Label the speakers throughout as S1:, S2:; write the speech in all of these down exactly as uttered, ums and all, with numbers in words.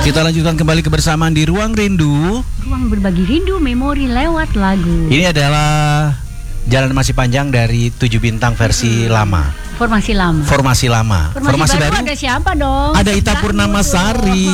S1: Kita lanjutkan kembali kebersamaan di Ruang Rindu.
S2: Ruang berbagi rindu, memori lewat lagu.
S1: Ini adalah Jalan Masih Panjang dari tujuh bintang versi hmm. lama.
S2: Formasi lama.
S1: Formasi lama.
S2: Formasi, Formasi baru, baru ada siapa dong?
S1: Ada Ita Purnamasari.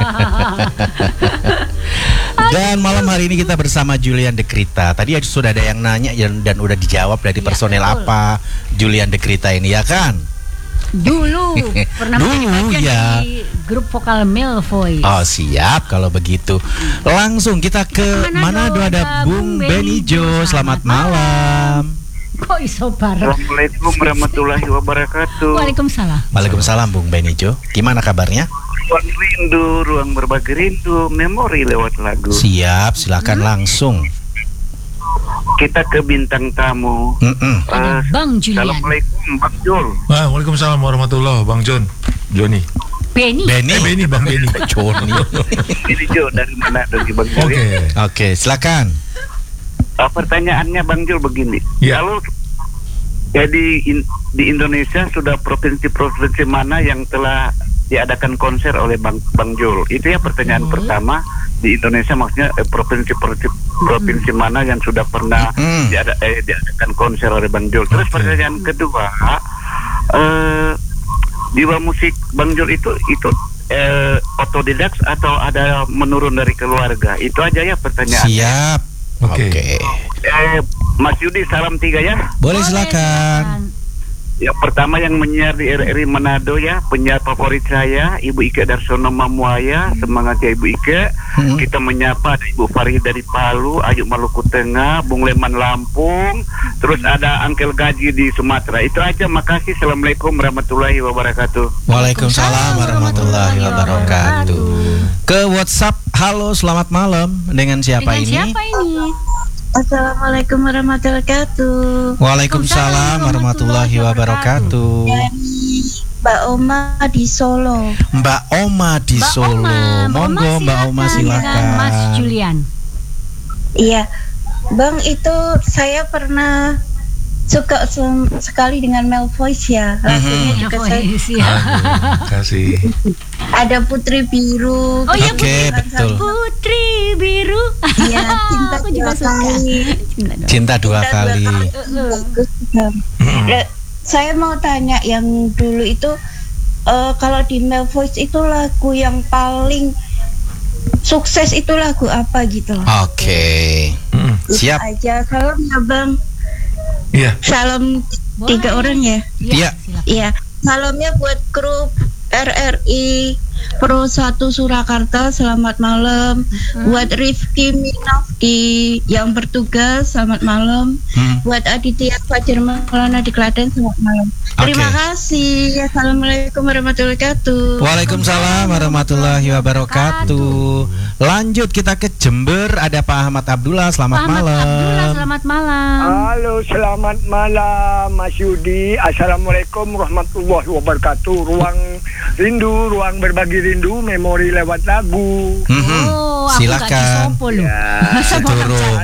S1: Dan malam hari ini kita bersama Julian Dekrita. Tadi sudah ada yang nanya dan, dan udah dijawab dari personel ya, apa Julian Dekrita ini, ya kan?
S2: Dulu pernah
S1: Dulu ya
S2: di grup vokal Male Voice.
S1: Oh siap kalau begitu. Langsung kita ke Manado, ada Bung Benny Jo. Selamat malam.
S2: Kok iso bareng?
S3: Assalamualaikum warahmatullahi wabarakatuh.
S2: Waalaikumsalam.
S1: Waalaikumsalam Bung Benny Jo. Gimana kabarnya?
S3: Ruang rindu, ruang berbagi rindu, memori lewat lagu.
S1: Siap, silakan hmm? langsung.
S3: Kita ke bintang tamu.
S1: Mm-mm.
S3: Uh,
S2: Bang Julian.
S3: Assalamualaikum Bang Jul.
S4: Ah, Waalaikumsalam warahmatullahi Bang John. Joni.
S2: Benny.
S1: Benny.
S4: Eh, Benny Bang Benny.
S1: Joni.
S3: Ini Jo dari mana dari Bang Jul?
S4: Oke. Okay.
S1: Oke, okay, silakan.
S3: Uh, pertanyaannya Bang Jul begini.
S4: Ya.
S3: Kalau jadi in, di Indonesia sudah provinsi-provinsi mana yang telah diadakan konser oleh Bang Bang Jul? Itu ya pertanyaan hmm. pertama. Di Indonesia maksudnya eh, provinsi provinsi, provinsi hmm. mana yang sudah pernah hmm. diada, eh, diadakan konser oleh Bang Jul. Terus okay. pertanyaan kedua, eh, jiwa musik Bang Jul itu itu eh, otodidak atau ada menurun dari keluarga? Itu aja ya pertanyaannya.
S1: Siap. Oke. Okay.
S3: Okay. Eh, Mas Yudi, salam tiga ya.
S1: Boleh, silakan.
S3: Ya, pertama yang menyiar di R R I Manado ya, penyiar favorit saya Ibu Ike Darsono Mamuaya. Semangat ya Ibu Ike. Hmm. Kita menyapa ada Ibu Farid dari Palu, Ayu Maluku Tengah, Bung Leman Lampung, terus ada Angkel Gaji di Sumatera. Itu aja, makasih. Assalamualaikum warahmatullahi wabarakatuh.
S1: Waalaikumsalam warahmatullahi wabarakatuh. Ke WhatsApp, halo selamat malam. Dengan siapa
S2: Dengan
S1: ini?
S2: Siapa ini?
S5: Assalamualaikum warahmatullahi wabarakatuh.
S1: Waalaikumsalam warahmatullahi wabarakatuh.
S5: Dari Mbak Oma di Solo.
S1: Mbak Oma di
S2: Mbak
S1: Solo.
S2: Oma,
S1: Monggo Mbak Oma silakan.
S2: Mas Julian.
S5: Iya, Bang, itu saya pernah suka sekali dengan Male Voice ya. Lagunya
S2: mm-hmm.
S5: juga
S2: Voice,
S5: saya.
S2: ya.
S4: Kasih.
S5: Ada Putri Biru.
S2: Oh iya,
S1: okay,
S2: betul. Putri Biru.
S5: Iya, cinta
S2: aku juga
S5: dua
S2: suka.
S5: kali.
S1: Cinta dua
S5: cinta
S1: kali.
S5: Dua kali. Uh, saya mau tanya yang dulu itu uh, kalau di Male Voice itu lagu yang paling sukses itu lagu apa gitu?
S1: Oke. Okay. Hmm, siap.
S5: Aja. Salam ya Bang.
S4: Iya.
S5: Salam
S2: Boleh.
S5: Tiga orang ya.
S1: Iya.
S5: Iya. Salamnya buat kru R R I Pro satu Surakarta, selamat malam. Hmm. Buat Rifki Minafki yang bertugas, selamat malam. Hmm. Buat Aditya Fajar Maulana di Klaten, selamat malam. Okay. Terima kasih. Assalamualaikum warahmatullahi wabarakatuh.
S1: Waalaikumsalam warahmatullahi wabarakatuh. Lanjut kita ke Jember, ada Pak Ahmad Abdullah, selamat
S2: Pak
S1: malam.
S2: Ahmad Abdullah, selamat malam.
S6: Halo, selamat malam Mas Yudi. Assalamualaikum warahmatullahi wabarakatuh. Ruang rindu, ruang berbagi rindu, memori lewat lagu.
S1: Mm-hmm.
S2: Oh,
S1: silakan.
S6: Ya,
S1: turun.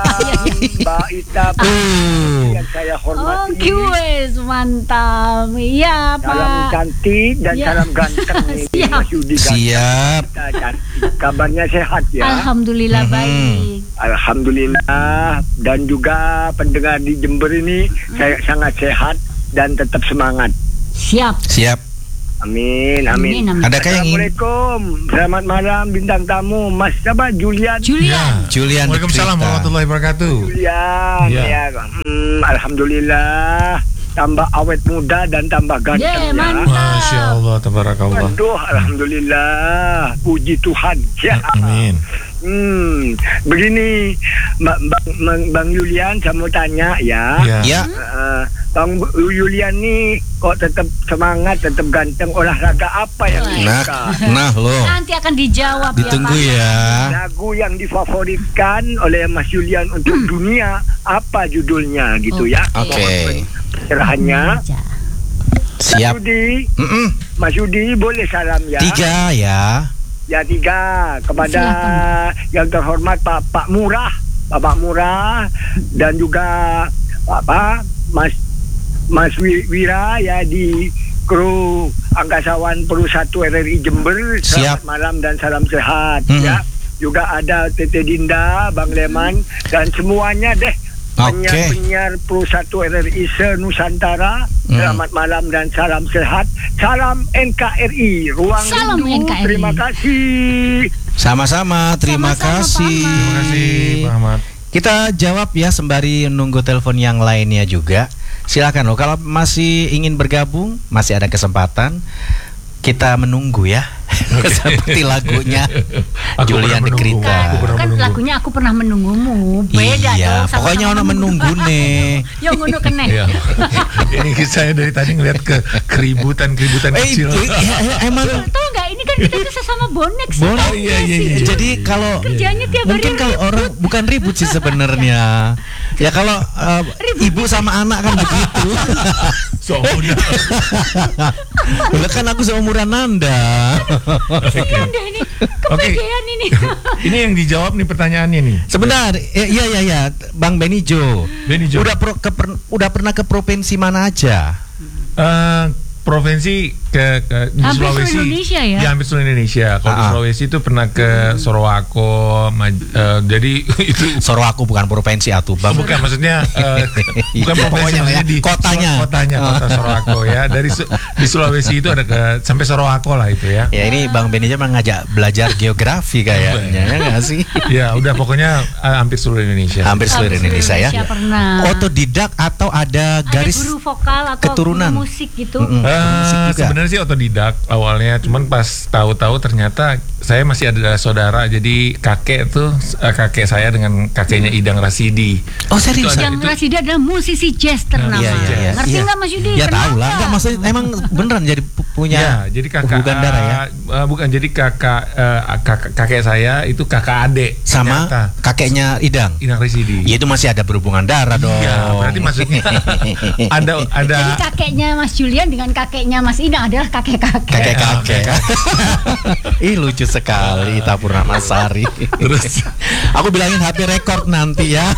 S6: Mbak Ita,
S1: uh.
S6: yang saya hormati.
S2: Oh, guys, mantap. Iya, Pak.
S6: Salam cantik dan ya. Salam ganteng nih, Mas Yudi.
S1: Siap.
S6: Kabarnya sehat ya.
S2: Alhamdulillah mm-hmm. baik.
S6: Alhamdulillah, dan juga pendengar di Jember ini hmm. saya sangat sehat dan tetap semangat.
S2: Siap.
S1: Siap.
S6: Amin, amin.
S2: amin, amin.
S1: Adakah yang
S6: Assalamualaikum, selamat malam bintang tamu, Mas siapa? Julian.
S2: Julian.
S1: Ya, Julian.
S4: Waalaikumsalam warahmatullahi wabarakatuh.
S6: Julian, ya. ya. Hmm, Alhamdulillah, tambah awet muda dan tambah ganteng
S2: yeah,
S6: ya.
S4: Masya Allah, tabarakallah.
S6: Waduh, alhamdulillah, puji Tuhan. Ya.
S4: Amin.
S6: Hmm, begini, Bang, Bang, Bang Julian, saya mau tanya ya.
S4: Ya.
S1: Ya.
S6: Uh, Bang Julian nih kok tetap semangat, tetap ganteng, olahraga apa yang
S1: nah,
S6: disuka?
S1: nah loh.
S2: Nanti akan dijawab.
S1: Ditunggu
S2: ya, Pak.
S1: ya.
S6: Lagu yang difavoritkan oleh Mas Julian untuk dunia apa judulnya gitu
S2: okay.
S6: ya?
S1: Oke. Okay.
S6: Pencerahannya.
S1: Siap.
S6: Mas Yudi,
S1: Mm-mm.
S6: Mas Yudi boleh salam ya?
S1: Tiga ya.
S6: Ya tiga kepada silakan. Yang terhormat Pak Pak Murah, Bapak Murah, dan juga apa Mas Mas Wira ya di kru angkasawan Peru satu R R I Jember. Selamat
S1: Siap.
S6: malam dan salam sehat.
S1: Mhm.
S6: Ya. Juga ada Tete Dinda, Bang Leman dan semuanya deh.
S1: Oke.
S6: Penyiar-penyiar Pro satu R R I se-Nusantara.
S1: Hmm.
S6: Selamat malam dan salam sehat. Salam N K R I. Ruang
S2: Salam
S6: Rindu.
S2: N K R I.
S6: Terima kasih.
S1: Sama-sama, terima
S2: Sama-sama,
S1: kasih.
S2: Pak Ahmad.
S4: Terima kasih Pak Ahmad.
S1: Kita jawab ya sembari nunggu telepon yang lainnya juga. Silakan loh, kalau masih ingin bergabung, masih ada kesempatan. Kita menunggu ya. Seperti lagunya
S4: Aku
S1: Julian
S4: pernah
S1: De
S4: menunggu.
S1: Grita.
S4: Aku pernah
S2: Kan
S4: menunggu.
S2: lagunya aku pernah menunggumu. Beda
S1: Iya,
S2: dong, sama-sama
S1: pokoknya ono menunggu nih.
S2: Yo ngono keneh.
S4: Iya. Ini saya dari tadi ngeliat ke keributan-keributan
S1: Eh,
S4: kecil.
S1: itu, ya, ya, emang
S2: Tahu nggak ini kan kita tuh sesama bonek sih.
S1: Bonek.
S2: tahu
S4: Iya,
S2: nggak
S4: iya,
S2: sih?
S4: iya.
S1: Jadi kalau
S2: Kerjanya tiap hari
S1: mungkin kalau orang bukan ribut sih sebenarnya. Ya kalau uh, ibu sama anak kan begitu.
S4: Soalnya
S1: Lah kan aku seumuran Nanda.
S2: Kasihan deh ini. Kepedean ini.
S4: ini yang dijawab nih pertanyaannya nih.
S1: Sebentar, eh, iya iya iya, Bang Benijo.
S4: Benijo.
S1: Udah pro, ke, per- udah pernah ke provinsi mana aja?
S4: Eh, provinsi ke, ke di
S2: Hampir seluruh
S4: Sulawesi.
S2: Indonesia ya?
S4: Ya, hampir seluruh Indonesia. Kalau di
S1: Ah.
S4: Sulawesi itu pernah ke Sorowako, Maj- eh, jadi itu
S1: Sorowako bukan provinsi atuh, Bang.
S4: bukan maksudnya eh, bukan provinsi
S1: Pokoknya lah ya,
S4: maksudnya di
S1: kotanya.
S4: Sula- kotanya kota Sorowako ya. Dari Su- di Sulawesi itu ada ke sampai Sorowako lah itu ya.
S1: Ya ini Bang Benijo emang ngajak belajar geografi kayaknya, ya nggak sih?
S4: Ya, udah pokoknya eh, hampir seluruh Indonesia.
S1: Hampir seluruh
S2: Hampir
S1: Indonesia ya.
S2: Indonesia pernah.
S1: Otodidak atau ada
S2: Ada
S1: garis
S2: guru vokal atau
S1: keturunan?
S2: guru musik gitu.
S1: Mm-mm.
S4: Eh,
S1: Musik juga.
S4: sebenarnya sih otodidak awalnya, cuman pas tahu-tahu ternyata saya masih ada saudara, jadi kakek tuh eh, kakek saya dengan kakeknya Idang Rasidi.
S1: Oh serius?
S4: Itu ada-
S2: Yang Rasidi adalah musisi jazz ternama.
S1: Iya, iya, iya.
S2: Ngerti
S1: Iya.
S2: nggak Mas Yudi?
S1: Ya
S2: Kenal
S1: tahu lah.
S2: nggak?
S1: Enggak maksudnya emang beneran jadi pu- punya
S4: Ya, jadi kakak
S1: hubungan darah ya.
S4: eh, bukan jadi kakak, eh, kakak kakek saya itu kakak adik
S1: Sama
S4: ternyata.
S1: kakeknya Idang.
S4: Idang Rasidi.
S1: Ya itu masih ada berhubungan darah dong.
S4: Iya, berarti maksudnya ada ada
S2: Jadi kakeknya Mas Julian dengan kakeknya Mas Idang adalah kakek-kakek.
S1: kakek-kakek. Ih lucu sekali Tapurnama Sari.
S4: Terus
S1: Aku bilangin H P record nanti ya.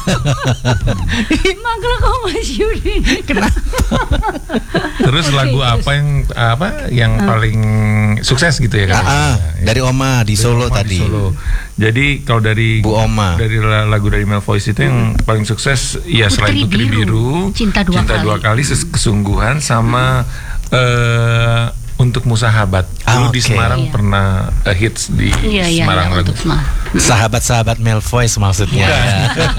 S2: Mangkel kok Mas Yudi. Kenapa?
S4: terus
S2: Oke,
S4: lagu
S2: terus.
S4: apa yang apa yang paling sukses gitu ya kan?
S1: Ah, ah,
S4: Ya.
S1: dari Oma di
S4: Dari
S1: Solo
S4: Oma di
S1: tadi.
S4: Solo. Jadi kalau dari
S1: Bu Oma.
S4: dari la- lagu dari Mel Voice itu yang paling sukses ya
S2: Putri
S4: selain Putri
S2: Biru,
S4: Biru,
S2: Cinta Dua
S4: dua
S2: Kali.
S4: kali, Ses- Kesungguhan sama eh, Untuk Musahabat.
S1: Ah,
S4: Dulu di
S1: oke.
S4: Semarang
S2: Iya.
S4: pernah eh, hits di
S2: Iya, iya,
S4: Semarang
S2: iya,
S4: lagu.
S2: untuk semua.
S1: Sahabat-sahabat Mel Voice maksudnya. ya.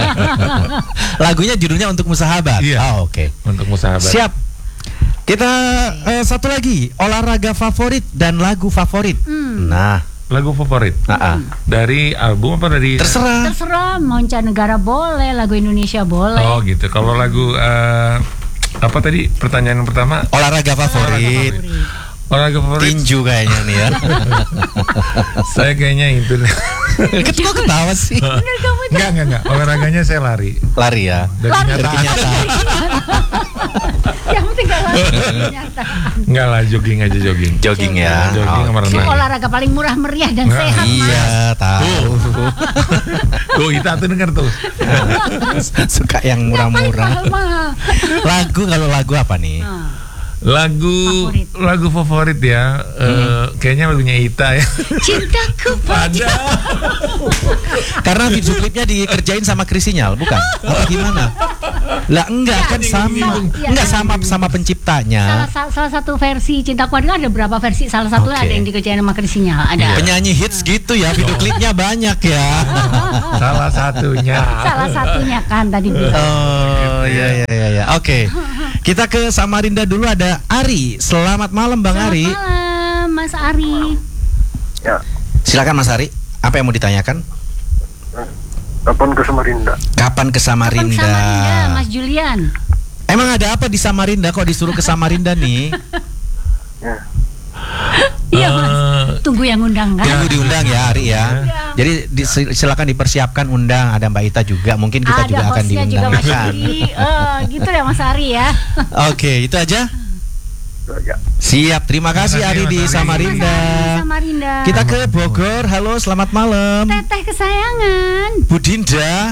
S1: Lagunya judulnya Untuk Musahabat.
S4: Iya.
S1: Oh, oke.
S4: Untuk Musahabat.
S1: Siap. Kita eh, satu lagi, olahraga favorit dan lagu favorit.
S2: Hmm.
S1: Nah,
S4: Lagu favorit
S1: ah, ah.
S4: dari album apa dari?
S1: terserah.
S2: Terserah, mancanegara boleh, lagu Indonesia boleh.
S4: Oh gitu. Kalau lagu eh, apa tadi pertanyaan yang pertama?
S1: Olahraga favorit.
S4: Olahraga favorit.
S1: Tinju kayaknya nih ya.
S4: Saya kayaknya itu.
S1: Kok ketawa sih?
S2: Bener kamu itu.
S4: Enggak, enggak, enggak. Olahraganya saya lari.
S1: Lari ya.
S4: Dari
S2: Lari.
S1: Dari
S4: kenyataan.
S2: Yang penting gak lari kenyataan.
S4: Enggak lah, jogging aja jogging.
S1: Jogging ya.
S4: Jogging sama
S1: Oke.
S4: renang.
S2: Olahraga paling murah meriah dan
S4: Nggak,
S2: sehat.
S1: Iya, tahu.
S4: Tuh, kita tuh denger tuh.
S1: Suka yang murah-murah.
S2: Mahal-mahal.
S1: Lagu kalau lagu apa nih?
S2: Nah,
S4: Lagu
S2: Favorit.
S4: lagu favorit ya. eh, kayaknya lagunya Ita ya.
S2: Cintaku pada.
S1: Karena video klipnya dikerjain sama Chris Sinyal, bukan? Apa gimana? Lah enggak kan sama.
S2: Iya.
S1: Enggak sama sama
S2: salah,
S1: penciptanya.
S2: sa- salah satu versi Cintaku Pada ada berapa versi? Salah satu
S1: Oke.
S2: ada yang dikerjain sama Chris Sinyal. Ada.
S1: Penyanyi hits gitu ya, video klipnya banyak ya.
S4: Salah satunya.
S2: Salah satunya kan tadi bilang.
S1: Oh iya iya iya. iya. Oke. Kita ke Samarinda dulu, ada Ari. Selamat malam Bang
S2: Selamat
S1: Ari.
S2: malam Mas Ari.
S3: Ya,
S1: Silakan Mas Ari. Apa yang mau ditanyakan?
S3: kapan ke Samarinda?
S1: Kapan ke
S2: Kapan
S1: Samarinda?
S2: Samarinda, Mas Julian?
S1: Emang ada apa di Samarinda kok disuruh ke Samarinda nih?
S3: Ya.
S2: Iya Mas.
S4: Eh,
S2: Tunggu yang undang kan?
S1: Tunggu diundang ya Ari ya. Jadi di- silakan dipersiapkan undang, ada Mbak Ita juga, mungkin kita
S2: ada
S1: juga akan
S2: hostnya juga
S1: diundang.
S2: Mas
S1: kan?
S2: Yudi. Eh, gitu ya Mas Ari ya.
S1: Oke, itu aja.
S3: Ya.
S1: Siap, terima kasih
S4: Terima kasih,
S1: Ari di
S4: Mas Ari.
S1: Samarinda.
S2: Mas Ari, Samarinda.
S1: Kita ke Bogor. Halo, selamat malam.
S2: Teteh kesayangan.
S1: Bu Dinda.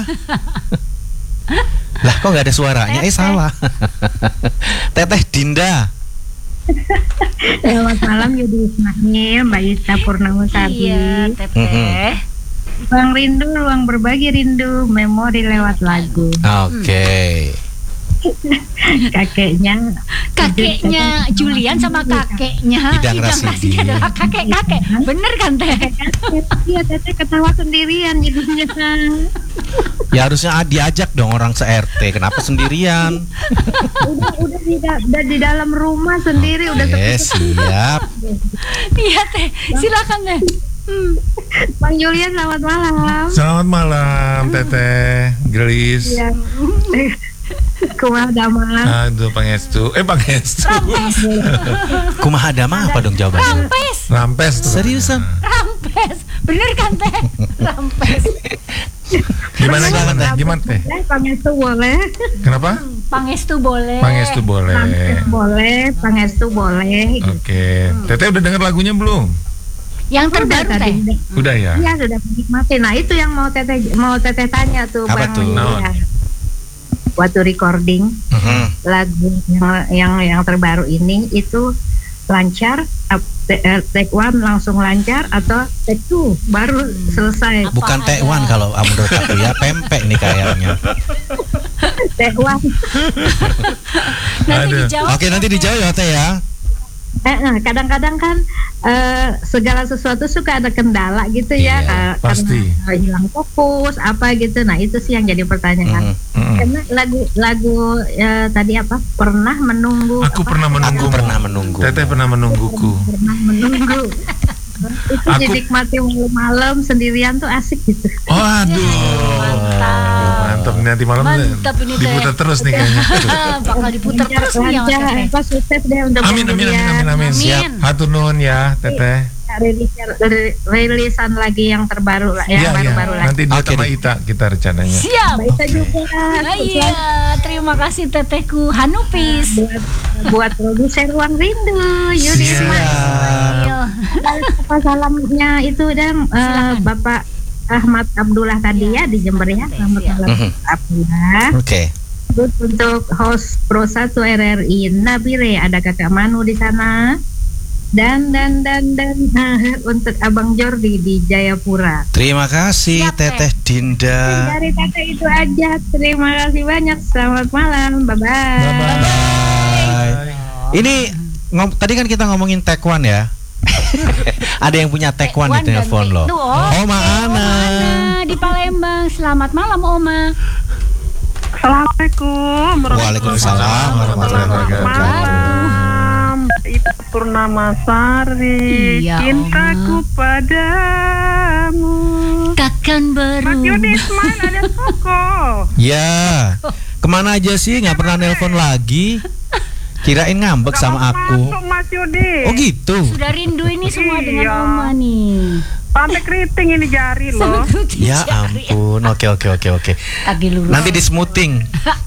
S1: Lah kok nggak ada suaranya? Eh
S2: Teteh.
S1: salah. Teteh Dinda.
S5: Selamat malam Yudi Ismail, Mbak Ita Purnamasari.
S2: Iya, Teteh.
S5: Ruang rindu, ruang berbagi rindu, memori lewat lagu.
S1: Oke.
S5: Kakeknya,
S2: Kakeknya Julian sama kakeknya
S1: Idang Rasidi
S2: adalah kakek-kakek. Bener kan, Teh?
S5: Iya, Teteh ketawa sendirian jadinya.
S1: Ya harusnya diajak dong orang se-R T. Kenapa sendirian?
S5: Udah, udah di, da- udah di dalam rumah sendiri, udah
S1: Oke,
S5: sepi-sepi.
S1: siap.
S2: Iya, Teh. Silakan, Teh. Hmm.
S5: Bang Julian, selamat malam.
S4: Selamat malam Teteh, Gelis.
S5: Ya. Kumaha damang.
S4: Aduh, Pangestu. Eh, Pangestu.
S1: Kumaha dama apa dong jawabannya?
S2: Rampes.
S4: Rampes tuh.
S1: Seriusan?
S2: Rampes. Bener kan, Teh? Rampes.
S4: Gimana gimana Teh? Gimana Teh?
S5: Eh, Pangestu boleh.
S4: Kenapa?
S2: Pangestu boleh.
S4: Pangestu boleh.
S5: Pangestu boleh, Pangestu boleh.
S4: Oke. Teteh udah denger lagunya belum?
S2: Yang terbaru,
S5: Udah,
S2: Teh.
S5: tadi.
S4: Udah ya?
S5: Iya, sudah menikmati. Nah, itu yang mau teteh mau teteh tanya tuh,
S1: Apa
S5: Bang
S1: tuh?
S5: Julian. Waktu recording
S1: Mhm.
S5: lagu yang yang yang terbaru ini itu lancar, ap- te- eh, take one langsung lancar atau take two baru selesai?
S1: Bukan
S2: Apa
S1: T1
S2: ada?
S1: kalau menurut aku ya, pempek nih kayaknya.
S5: Take one.
S2: Nanti
S4: Aduh.
S2: dijawab.
S1: Oke, nanti dijawab ya Teh ya.
S5: Eh, eh, kadang-kadang kan eh, segala sesuatu suka ada kendala gitu ya,
S1: Iya,
S5: eh,
S4: pasti.
S5: karena eh, hilang fokus apa gitu. Nah itu sih yang jadi pertanyaan.
S1: Mhm.
S4: Mm-mm.
S5: Karena lagu-lagu eh, tadi apa? Pernah menunggu.
S4: Aku
S5: apa?
S4: pernah
S1: Aku
S4: menunggumu.
S1: pernah menunggu.
S4: Teteh pernah menungguku.
S5: Pernah menunggu. Itu
S4: Aku-
S5: dinikmati malam-malam sendirian tuh asik gitu.
S4: Oh, aduh.
S2: Mantap.
S4: Mantap, nanti malam
S2: Mantap ini, Teh.
S4: diputar terus nih kayaknya.
S2: Bakal diputar terus nih sama
S5: lancar,
S2: Teteh.
S5: apa sukses deh untuk
S4: Amin, amin, amin, amin, amin.
S2: Siap.
S4: Hatur nuhun ya, Teteh.
S5: rilis rilisan lagi yang terbaru lah, yang
S4: Iya, iya.
S5: baru-baru lagi.
S4: Nanti dia
S1: Oke
S4: sama
S1: deh.
S4: Ita kita rencananya.
S2: Siap.
S5: Mbak Ita juga
S2: Ah, iya, terima kasih Tetehku Hanupis.
S5: buat buat produser Ruang Rindu Yudi
S4: Siap.
S5: Ismail. Apa salamnya itu dan eh,
S2: Silakan.
S5: Bapak Ahmad Abdullah tadi ya di Jember ya. Selamat
S2: Siap.
S5: malam
S1: Mhm.
S5: Abdullah.
S1: Oke.
S5: Terus untuk host Pro satu R R I Nabire, ada Kakak Manu di sana. Dan dan dan dan eh, untuk Abang Jordi di Jayapura.
S1: Terima kasih
S2: Siap, Teh.
S1: Teteh Dinda.
S5: Dari Tete itu aja. Terima kasih banyak. Selamat malam. Bye bye.
S1: Bye. Ini ngom- tadi kan kita ngomongin Taekwondo ya. Ada yang punya Taekwondo di
S2: Taekwondo
S1: telepon
S2: dan
S1: loh.
S2: itu, oh.
S1: Oma Ana.
S2: Nah, di Palembang. Selamat malam, Oma.
S7: Assalamualaikum
S1: Waalaikumsalam warahmatullahi wabarakatuh.
S7: malam. Ita Purnamasari,
S2: Iya,
S7: cintaku
S2: Oma.
S7: padamu.
S2: Takkan
S7: Mas Yudi
S2: berubah.
S7: Ismail ada Koko.
S1: Ya, kemana aja sih? Nggak pernah nelpon lagi. Kirain ngambek sama aku.
S7: Masuk Mas Yudi.
S1: Oh gitu.
S2: Sudah rindu ini semua dengan
S7: Iya.
S2: Oma nih.
S7: Sampai keriting ini jari loh.
S2: Sampai keriting
S1: Ya
S2: jari.
S1: ampun. Oke oke oke oke.
S2: Lagi lurus.
S1: Nanti di smoothing.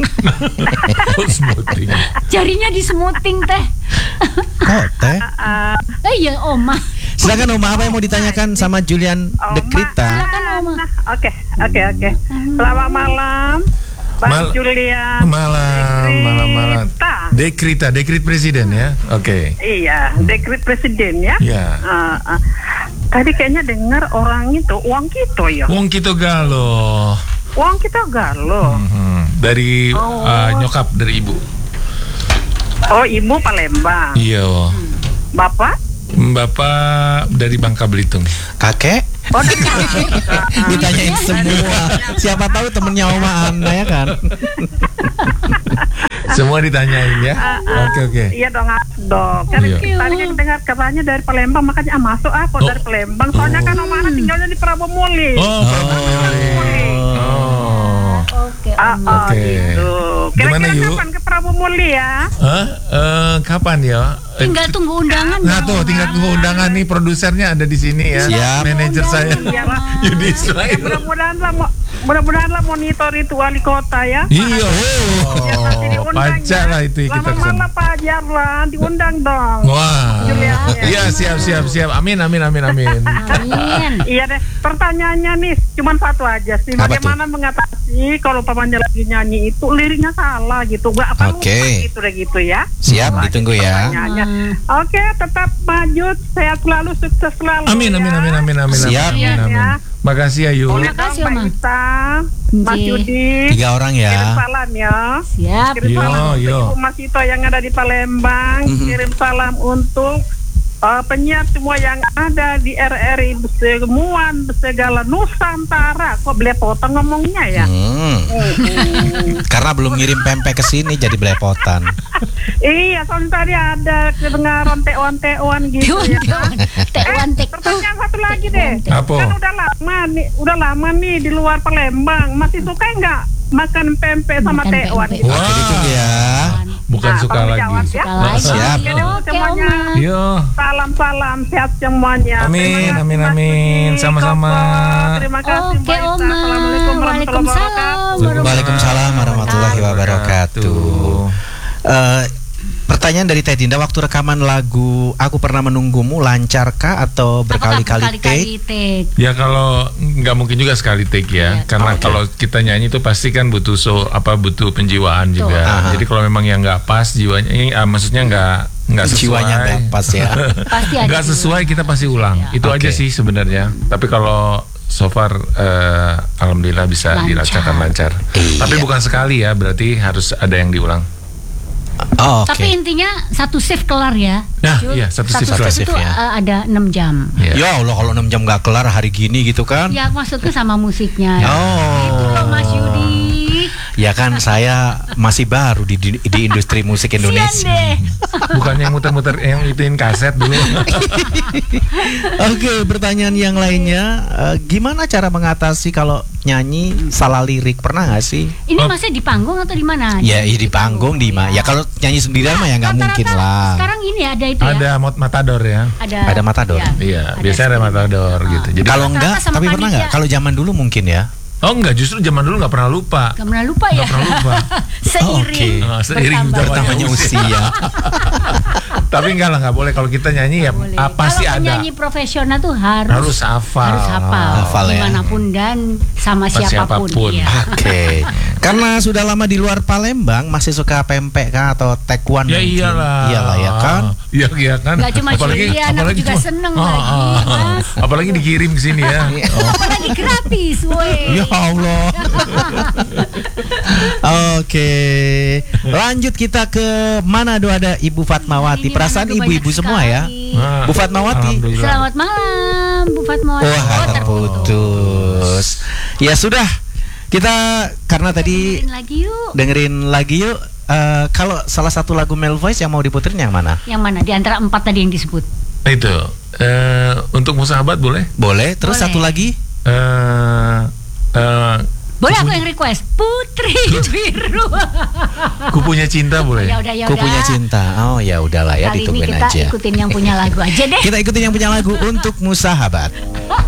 S4: Oh, smoothing.
S2: Jarinya disemuting, Teh.
S1: Kok Teh?
S2: Eh iya, Oma.
S1: Silakan Oma, apa yang mau ditanyakan sama Julian
S7: Oma.
S1: Dekrita?
S2: Silakan, Oma.
S7: Nah, Oke, oke, oke. Selamat malam, Bang
S4: Mal-
S7: Julian.
S4: Malam, malam, malam.
S7: Dekrita.
S4: Dekrita, dekrit presiden ya. Oke.
S7: Iya, dekret presiden ya.
S4: Ya.
S7: Ah, ah. Tadi kayaknya dengar orang itu uang kita ya.
S4: Wong kita galo.
S7: Uang kita galau.
S4: Mhm. Dari
S7: Oh.
S4: uh, nyokap dari ibu.
S7: Oh, ibu Palembang.
S4: Iya. wo.
S7: Bapak?
S4: Bapak dari Bangka Belitung.
S1: Kakek?
S7: Oh, dari kakek.
S1: Ditanyain semua. Siapa tahu temennya Oma Ana ya kan?
S4: Semua ditanyain ya. Oke oke.
S7: Iya dong, ah, dong. Kan
S4: Iya.
S7: tadi kan dengar katanya dari Palembang, makanya ah, masuk ah kok
S4: Oh.
S7: dari Palembang. Soalnya kan Om Ana tinggalnya di Prabomuli.
S4: Oh, oh.
S2: Oke,
S7: Ah,
S2: Oma.
S7: oh,
S4: Oke.
S7: gitu.
S4: Gimana,
S7: Kira-kira
S4: Yu?
S7: kapan ke Prabomuli ya?
S4: Hah? Eh, kapan ya? Eh,
S2: Tinggal tunggu undangan.
S4: Nah
S2: ya,
S4: tuh,
S2: Oma.
S4: tinggal tunggu undangan nih, produsernya ada di sini ya.
S1: Siap.
S4: Manajer saya.
S7: Iyalah.
S4: Yudi
S7: Ya,
S4: Ismail.
S7: mudah-mudahan lah, mo- mudah-mudahan lah monitor itu wali kota ya.
S4: Iya,
S7: Biar nanti
S4: oh,
S7: diundang
S4: pajak
S7: ya.
S4: lah itu kita
S7: Lama
S4: kesana.
S7: malam Pak Jarlan diundang dong.
S4: Wah,
S7: Julian, ya.
S4: iya siap siap siap. Amin amin amin amin.
S2: Amin.
S7: Iya deh. Pertanyaannya nih cuma satu aja sih.
S1: Apa
S7: Bagaimana mengatasi sih kalau pamannya lagi nyanyi itu liriknya salah gitu, nggak apa
S1: Oke.
S7: gitu deh gitu ya.
S1: Siap,
S7: Wah,
S1: ditunggu
S7: itu
S1: ya.
S7: pertanyaannya. Oke, tetap maju, sehat selalu, sukses selalu.
S4: Amin,
S7: ya.
S4: amin, amin, amin, amin.
S1: Siap.
S4: Amin, amin.
S7: Ya.
S4: Makasih ya Yu.
S7: Boleh
S2: Makasih,
S7: dong, Mbak
S2: Oma.
S7: Ita, Mas
S2: Nggih.
S7: Yudi.
S1: Tiga orang
S7: Kirim
S1: ya.
S7: salam ya.
S2: Siap.
S7: Kirim
S4: Yo,
S7: salam untuk
S4: yo.
S7: Ibu Mas Ito yang ada di Palembang.
S1: Mhm.
S7: Kirim salam untuk uh, penyiar semua yang ada di R R I semua segala Nusantara. Kok belepotan ngomongnya ya?
S1: Hmm.
S7: Mhm.
S1: Karena belum ngirim pempek ke sini jadi belepotan.
S7: Iya, soalnya tadi ada kedengaran tewan-tewan gitu ya.
S2: Tewan
S7: Eh,
S2: tek
S7: pertanyaan satu lagi deh.
S4: Apa?
S7: Kan udah lama nih, udah lama nih di luar Palembang. Masih suka nggak makan pempek sama
S2: Makan
S7: tewan?
S2: pempek.
S7: Gitu?
S4: Wah.
S1: Oke, ditunggu ya.
S4: Bukan
S7: Nah,
S4: suka
S7: tolong
S4: lagi.
S7: dijawab ya.
S2: Suka lagi.
S1: Siap.
S7: Oke,
S2: Oke,
S7: semuanya.
S2: Oma.
S4: Yo.
S7: Salam-salam sehat semuanya.
S4: Amin,
S7: Terima kasih,
S4: amin,
S7: Mas
S4: amin.
S7: Budi,
S4: Sama-sama.
S7: Koko. Terima kasih,
S2: Oke,
S7: Mbak Ita.
S2: Oma.
S7: Assalamualaikum warahmatullahi
S2: Waalaikumsalam.
S7: wabarakatuh.
S1: Waalaikumsalam warahmatullahi wabarakatuh. Eh, pertanyaan dari Teh Dinda, waktu rekaman lagu Aku Pernah Menunggumu lancarkah atau berkali-kali take?
S2: take?
S4: Ya kalau nggak mungkin juga sekali take ya,
S2: Ya,
S4: karena
S1: oke.
S4: kalau kita nyanyi itu pasti kan butuh so apa butuh penjiwaan
S2: Betul.
S4: juga.
S1: Aha.
S4: Jadi kalau memang yang nggak pas jiwanya, ini, ah, maksudnya nggak nggak sesuai,
S1: Jiwanya nggak pas ya.
S2: Pasti ada
S4: nggak
S2: juga.
S4: sesuai kita pasti ulang.
S2: Ya.
S4: Itu
S1: Oke.
S4: aja sih sebenarnya. Tapi kalau so far eh, alhamdulillah bisa
S2: Lancar.
S4: dilancarkan lancar.
S1: Iya.
S4: Tapi bukan sekali ya, berarti harus ada yang diulang.
S1: Oh, oke.
S2: Tapi intinya satu shift kelar ya.
S4: Nah,
S2: Jul.
S4: iya, satu shift
S2: shift
S1: kelar.
S2: itu
S1: Satu shift ya.
S2: uh, ada enam jam.
S4: Ya.
S1: Ya Allah, kalau enam jam nggak kelar hari gini gitu kan?
S2: Ya maksudnya sama musiknya.
S1: Oh.
S2: Itu loh Mas Yudi.
S1: Ya kan saya masih baru di, di, di industri musik
S2: Sian
S1: Indonesia.
S2: deh.
S4: Bukannya yang muter-muter yang ituin kaset dulu.
S1: Oke, pertanyaan yang lainnya, eh, gimana cara mengatasi kalau nyanyi salah lirik? Pernah nggak sih?
S2: Ini
S4: Oh.
S2: masih di panggung atau di mana?
S1: Ya, iya di panggung di mana? Ya kalau nyanyi sendirian mah ya nggak
S2: Rata-rata
S1: mungkin lah.
S2: Sekarang ini ada itu ya.
S4: Ada mot matador ya.
S2: Ada,
S1: Ada matador.
S2: ya,
S4: Iya, biasanya ada matador gitu. Jadi
S1: Kalau
S2: Rata-rata
S1: enggak,
S2: sama
S1: tapi pernah
S2: panitia.
S1: nggak? Kalau zaman dulu mungkin ya.
S4: oh enggak, justru zaman dulu nggak pernah lupa.
S2: Gak pernah lupa ya.
S4: Nggak pernah lupa.
S2: Seiring.
S1: Oh,
S4: oke. Ah, seiring
S2: bertambah.
S1: Bertambahnya usia.
S4: Tapi enggak lah, nggak boleh kalau kita nyanyi ya
S2: Boleh.
S4: ah, pasti
S2: Kalau
S4: ada.
S2: penyanyi profesional tuh harus
S4: Harus hafal.
S2: harus hafal,
S1: Hafal ya.
S2: dimanapun dan sama
S4: Sama
S2: siapapun.
S4: siapapun.
S2: Iya.
S1: Oke. Karena sudah lama di luar Palembang, masih suka pempek kah atau taekwondo?
S4: Ya
S1: mungkin?
S4: iyalah.
S1: Iyalah ya kan.
S4: Iya iya kan.
S2: Nggak cuma Julian, aku juga
S4: cuma-
S2: seneng
S4: Ah,
S2: lagi,
S4: ah, ah.
S2: Mas.
S4: Apalagi dikirim ke sini ya. Oh.
S2: Apalagi gratis, woi.
S1: Ya Allah. Oke. Lanjut kita ke Manado, ada Ibu Fatmawati.
S2: Ini
S1: Perasaan
S2: Manado
S1: ibu-ibu
S2: banyak
S1: semua ya.
S2: sekali.
S4: Ah,
S1: Bu Fatmawati.
S4: alhamdulillah.
S2: Selamat malam, Bu Fatmawati.
S1: Wah,
S2: Oh,
S1: terputus. Ya sudah. Kita karena tadi
S2: Dengerin lagi yuk.
S1: dengerin lagi yuk. Eh, kalau salah satu lagu Male Voice yang mau diputerin yang mana?
S2: Yang mana di antara empat tadi yang disebut?
S4: Itu eh, untuk musahabat boleh?
S1: Boleh. Terus
S2: Boleh.
S1: satu lagi.
S4: Eh eh,
S2: Boleh aku yang request Putri Biru.
S4: ku punya cinta boleh?
S2: Ya udah ya
S1: Ku
S2: udah.
S1: punya cinta. Oh ya udahlah ya,
S2: Kali ini
S1: ditungguin
S2: kita
S1: aja.
S2: ikutin yang punya lagu aja deh.
S1: Kita ikutin yang punya lagu untuk Musahabat.